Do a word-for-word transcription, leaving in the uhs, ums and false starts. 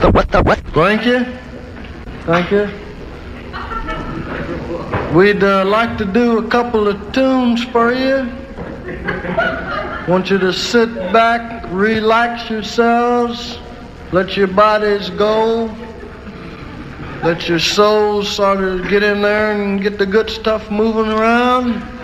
Thank you. Thank you. We'd uh, like to do a couple of tunes for you. Want you to sit back, relax yourselves, let your bodies go, let your souls sort of get in there and get the good stuff moving around.